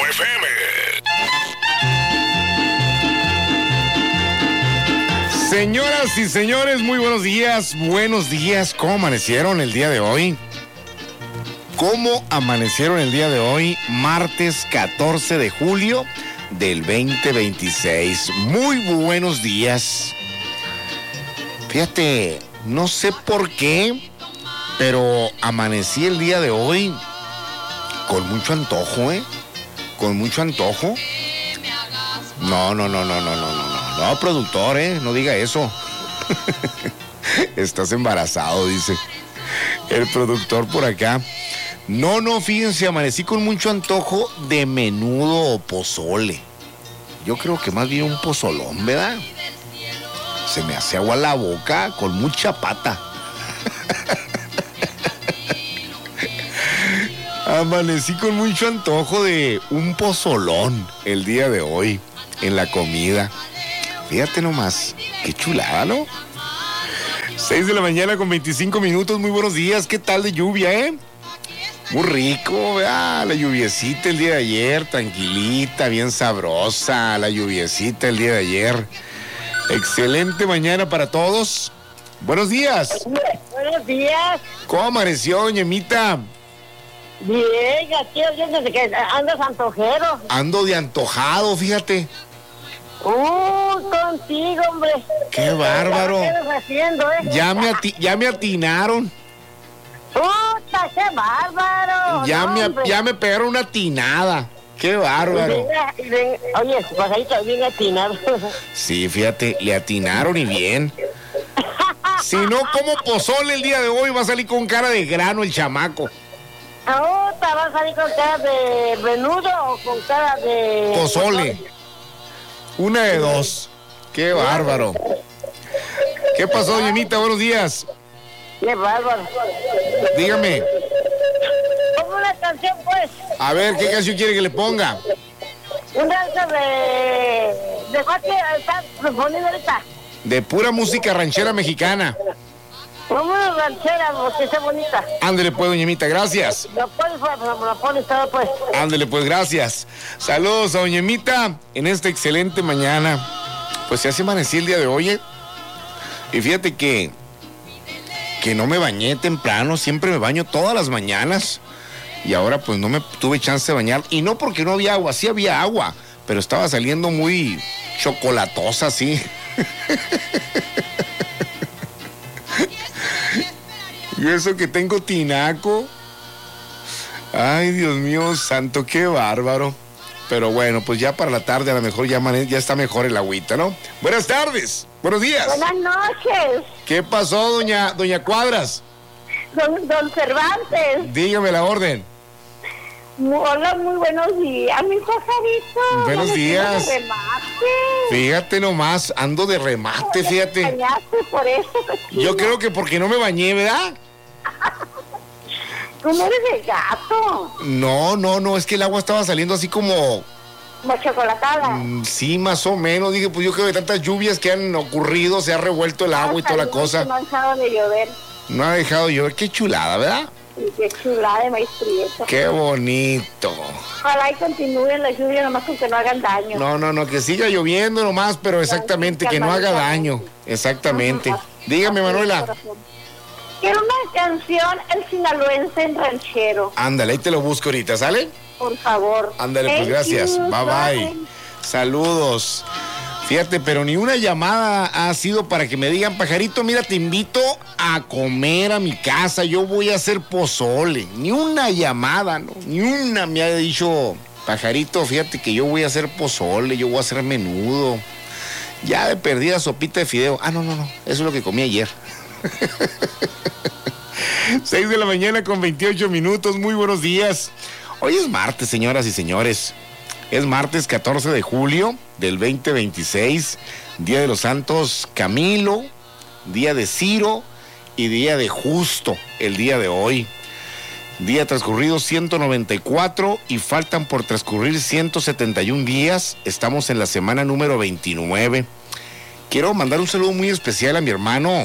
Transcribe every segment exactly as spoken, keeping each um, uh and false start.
F M. Señoras y señores, muy buenos días, buenos días. ¿Cómo amanecieron el día de hoy? ¿Cómo amanecieron el día de hoy? Martes catorce de julio del veinte veintiséis. Muy buenos días. Fíjate, no sé por qué, pero amanecí el día de hoy con mucho antojo, ¿eh? Con mucho antojo. No, no, no, no, no, no, no, no. No, productor, ¿eh? No diga eso. Estás embarazado, dice el productor por acá. No, no, fíjense, amanecí con mucho antojo de menudo o pozole. Yo creo que más bien un pozolón, ¿verdad? Se me hace agua la boca con mucha pata. Amanecí con mucho antojo de un pozolón el día de hoy en la comida. Fíjate nomás, qué chulada, ¿no? seis de la mañana con veinticinco minutos, muy buenos días. ¿Qué tal de lluvia, eh? Muy rico, ¿verdad? La lluviecita el día de ayer, tranquilita, bien sabrosa, la lluviecita el día de ayer. Excelente mañana para todos. Buenos días. Buenos días. ¿Cómo amaneció, doña Emita? Bien, aquí desde que andas antojero. Ando de antojado, fíjate. Uh, contigo, hombre. ¡Qué bárbaro! ¿Qué estás haciendo, eh? Ya me, ati- ya me atinaron. ¡Puta, qué bárbaro! Ya, no, me, hombre. ya me pegaron una tinada. ¡Qué bárbaro! Venga, venga. Oye, pasadito, bien atinado. Sí, fíjate, le atinaron y bien. Si no, como pozole el día de hoy, va a salir con cara de grano el chamaco. Ahorita va a salir con cara de menudo o con cara de... Pozole. Una de dos. ¡Qué bárbaro! ¿Qué pasó, doña Emita? Buenos días. ¡Qué bárbaro! Dígame. Ponme una canción, pues. A ver, ¿qué canción quiere que le ponga? Una de... ¿De cuál que está proponiendo ahorita? De pura música ranchera mexicana. Ponme una ranchera, porque está bonita. Ándele pues, doña Emita, gracias. Lo pones, pues, lo pones todo, pues. Ándele pues, gracias. Saludos a doña Emita en esta excelente mañana. Pues se hace amanecí el día de hoy, ¿eh? Y fíjate que que no me bañé temprano, siempre me baño todas las mañanas. Y ahora pues no me tuve chance de bañar. Y no porque no había agua, sí había agua, pero estaba saliendo muy chocolatosa, así. Y eso que tengo tinaco. Ay, Dios mío santo, qué bárbaro. Pero bueno, pues ya para la tarde a lo mejor ya, mane- ya está mejor el agüita, ¿no? Buenas tardes, buenos días. Buenas noches, ¿Qué pasó, doña, doña Cuadras? don, don Cervantes. Dígame la orden. Hola, muy buenos días, mi pajarito. Buenos Me días. metí de remate. Fíjate nomás, ando de remate, fíjate. Bañaste por eso, cochino. Yo creo que porque no me bañé, ¿verdad? Tú no eres de gato. No, no, no, es que el agua estaba saliendo así como... Como chocolatada. Mm, sí, más o menos. Dije, pues yo creo que tantas lluvias que han ocurrido, se ha revuelto el agua y toda la cosa. No ha dejado de llover. No ha dejado de llover. Qué chulada, ¿verdad? Y qué chulada de maíz prieto. Qué bonito. Ojalá y continúen la lluvia, nomás con que no hagan daño. No, no, no, que siga lloviendo nomás, pero exactamente, que no haga daño. Exactamente. Dígame, Manuela. Quiero una canción, El Sinaloense en Ranchero. Ándale, ahí te lo busco ahorita, ¿sale? Por favor. Ándale, pues Thank gracias. you, Bye, bye. Saludos. Fíjate, pero ni una llamada ha sido para que me digan, pajarito, mira, te invito a comer a mi casa, yo voy a hacer pozole. Ni una llamada, ¿no? Ni una me ha dicho, pajarito, fíjate que yo voy a hacer pozole, yo voy a hacer menudo. Ya de perdida sopita de fideo. Ah, no, no, no, eso es lo que comí ayer. seis de la mañana con veintiocho minutos, muy buenos días. Hoy es martes, señoras y señores. Es martes catorce de julio del veinte veintiséis, Día de los Santos Camilo, Día de Ciro y Día de Justo, el día de hoy. Día transcurrido ciento noventa y cuatro y faltan por transcurrir ciento setenta y un días. Estamos en la semana número veintinueve. Quiero mandar un saludo muy especial a mi hermano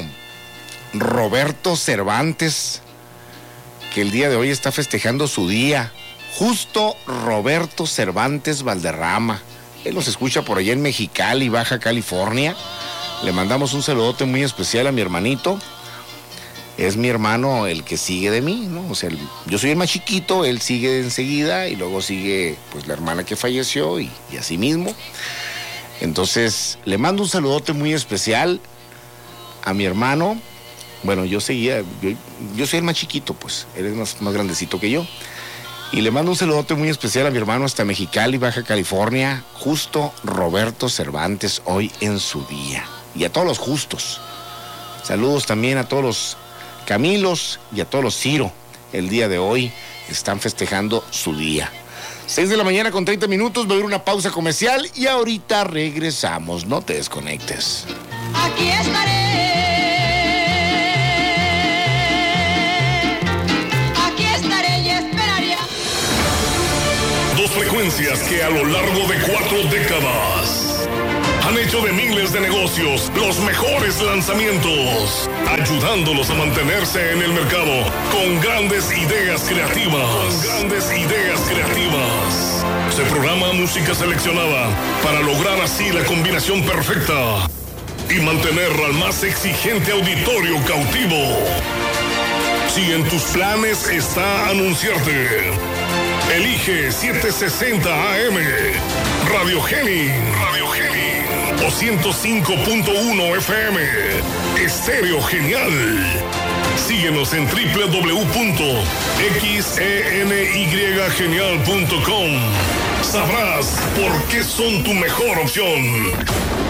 Roberto Cervantes, que el día de hoy está festejando su día. Justo Roberto Cervantes Valderrama. Él nos escucha por allá en Mexicali, Baja California. Le mandamos un saludote muy especial a mi hermanito. Es mi hermano el que sigue de mí, ¿no? O sea, el, yo soy el más chiquito, él sigue enseguida y luego sigue pues la hermana que falleció y, y así mismo. Entonces, le mando un saludote muy especial a mi hermano. Bueno, yo seguía, yo, yo soy el más chiquito, pues, él es más, más grandecito que yo. Y le mando un saludote muy especial a mi hermano hasta Mexicali, Baja California, Justo Roberto Cervantes, hoy en su día. Y a todos los justos. Saludos también a todos los Camilos y a todos los Ciro. El día de hoy están festejando su día. seis de la mañana con treinta minutos, voy a ir a una pausa comercial y ahorita regresamos. No te desconectes. Aquí estaré. Aquí estaré y esperaré. Dos frecuencias que a lo largo de cuatro décadas han hecho de miles de negocios los mejores lanzamientos, ayudándolos a mantenerse en el mercado con grandes ideas creativas. Con grandes ideas creativas. Se programa música seleccionada para lograr así la combinación perfecta y mantener al más exigente auditorio cautivo. Si en tus planes está anunciarte, elige setecientos sesenta A M, Radio Geni, Radio Geni, o ciento cinco punto uno F M, Estéreo Genial. Síguenos en doble u doble u doble u punto xenygenial punto com. Sabrás por qué son tu mejor opción.